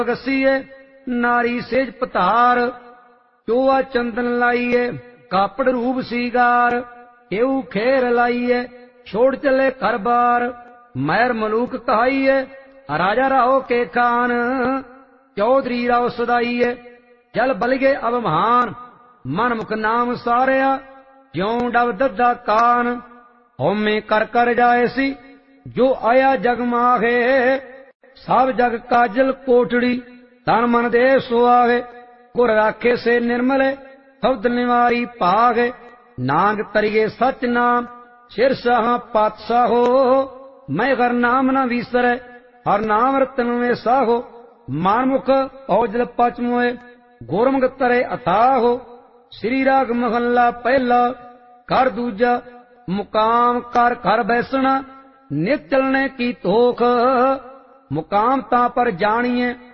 गसीए नारी सेज पतार, चोआ चंदन लाइए कापड़ रूप सीगार, केऊ खेर लाइए छोड़ चले घर बार, मैर मलूक कहाइए राजा राहो के खान, चौधरी राव सदाइए जल बलगे अवमान, मन मुख नाम सारिया ज्यों डब दद्दा कान, होमे कर जाए सी जो आया जग माहे, सब जग काजल कोटड़ी तन मन दे सुआवे, गुर राखे से निर्मले शब्द निवारी पागे, नांग तरिए सच नाम सिर साहा पातशाहो, मैं हर नाम न विसरे हर नाम रतन में साहो, मानमुख औजल पच मोए गुरमुख तरे अथाहो, श्री राग महला पहला कर दूजा मुकाम कर घर बैसना, नित चलने की तोख, मुकाम ता पर जानिए